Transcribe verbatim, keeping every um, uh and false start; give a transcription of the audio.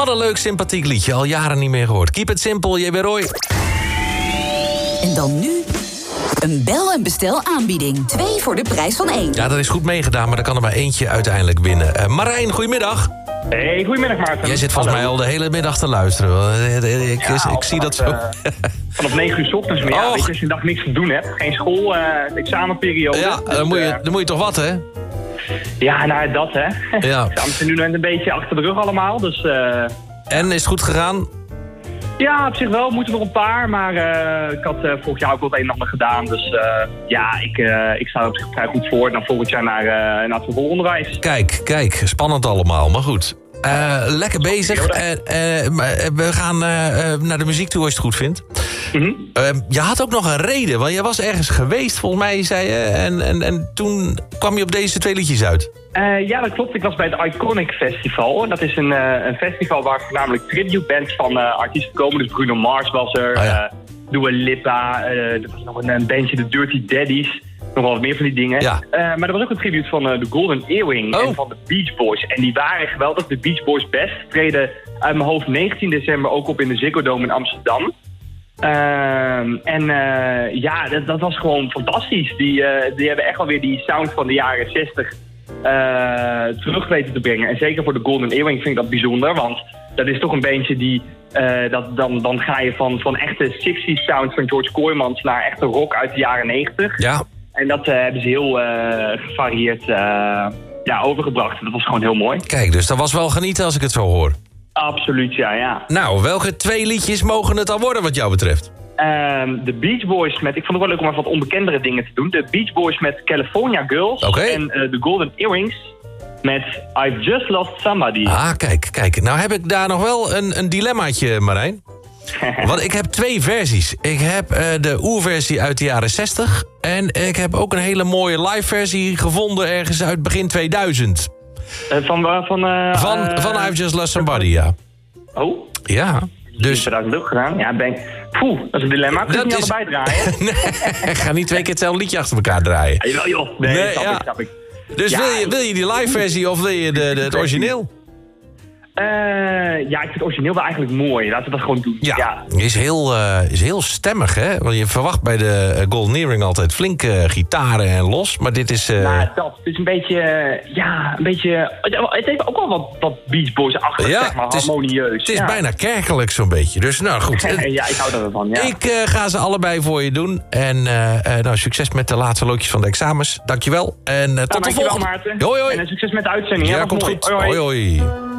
Wat een leuk, sympathiek liedje. Al jaren niet meer gehoord. Keep it simple, J B Roy. En dan nu een bel- en bestel aanbieding. Twee voor de prijs van één. Ja, dat is goed meegedaan, maar er kan er maar eentje uiteindelijk winnen. Uh, Marijn, goedemiddag. Hey, goedemiddag Maarten. Jij zit volgens Hallo. mij al de hele middag te luisteren. Ik, ik, Ja, ik zie dat zo. Uh, vanaf negen uur 's ochtends. Maar ja, Och. weet je, als je een dag niks te doen hebt. Geen school, uh, examenperiode. Ja, dus, dan moet, je, uh, dan moet je toch wat, hè? ja, nou dat hè. Ja. Examens zijn nu net een beetje achter de rug allemaal. Dus uh, En, is het goed gegaan? ja, op zich wel. Moeten nog een paar. Maar uh, ik had uh, vorig jaar ook wel het een en ander gedaan. Dus uh, ja, ik, uh, ik sta er op zich vrij goed voor. En dan volgend jaar naar, uh, naar het vervolgonderwijs. Kijk, kijk, spannend allemaal, maar goed. Uh, lekker bezig. Uh, uh, we gaan uh, uh, naar de muziek toe als je het goed vindt. Mm-hmm. Uh, je had ook nog een reden, want je was ergens geweest, volgens mij, zei je. En, en, en toen kwam je op deze twee liedjes uit. Uh, ja, dat klopt. Ik was bij het Iconic Festival. En dat is een, uh, een festival waar voornamelijk tribute bands van uh, artiesten komen. Dus Bruno Mars was er, Oh ja. uh, Dua Lipa, uh, er was nog een, een bandje, de Dirty Daddies. Nog wel wat meer van die dingen. Ja. Uh, maar er was ook een tribute van uh, de Golden Earring Oh. en van de Beach Boys. En die waren geweldig. De Beach Boys Best treden uit mijn hoofd negentien december ook op in de Ziggo Dome in Amsterdam. Uh, en uh, ja, dat, dat was gewoon fantastisch. Die, uh, die hebben echt wel weer die sound van de jaren zestig uh, terug weten te brengen. En zeker voor de Golden Earring vind ik dat bijzonder. Want dat is toch een beetje die... Uh, dat, dan, dan ga je van, van echte zestig's sound van George Kooijmans naar echte rock uit de jaren negentig. Ja. En dat uh, hebben ze heel uh, gevarieerd uh, ja, overgebracht. Dat was gewoon heel mooi. Kijk, dus dat was wel genieten als ik het zo hoor. Absoluut, ja, ja. Nou, welke twee liedjes mogen het dan worden wat jou betreft? Um, de Beach Boys met... Ik vond het wel leuk om even wat onbekendere dingen te doen. De Beach Boys met California Girls. Oké. En uh, de Golden Earrings met I've Just Lost Somebody. Ah, kijk, kijk. Nou heb ik daar nog wel een, een dilemmaatje, Marijn. Want ik heb twee versies. Ik heb uh, de oerversie uit de jaren zestig... en ik heb ook een hele mooie live versie gevonden ergens uit begin tweeduizend. Uh, van... Uh, van, uh, Van, uh, van I've Just Lost Somebody, ja. Oh? Ja, dus... tweeduizend ook gedaan? Ja, ben ik... Poeh, dat is een dilemma. Kun je Dat niet is- allebei draaien? Nee, ga niet twee keer hetzelfde liedje achter elkaar draaien. Ja, jawel, joh. Nee, Nee, snap ja. ik, snap ik. Dus Ja, wil, je, wil je die live versie of wil je de, de, het origineel? Uh, ja, ik vind het origineel wel eigenlijk mooi. Laten we dat gewoon doen. Ja, is heel, uh, is heel stemmig, hè? Want je verwacht bij de uh, Golden Earring altijd flinke uh, gitaren en los. Maar dit is... Uh... Nou, dat. Het is een beetje... uh, ja, een beetje... Het heeft ook wel wat, wat Beach Boys-achtig, Ja, zeg maar. het is- Harmonieus. Het is ja. bijna kerkelijk zo'n beetje. Dus nou goed. Ja, ik hou ervan, ja. Ik uh, ga ze allebei voor je doen. En uh, uh, nou, succes met de laatste loodjes van de examens. Dankjewel. En uh, tot de dankjewel, volgende. Maarten. Hoi, hoi. En uh, succes met de uitzending. Ja, hè? komt Wat goed. mooi. Hoi, hoi. hoi. hoi.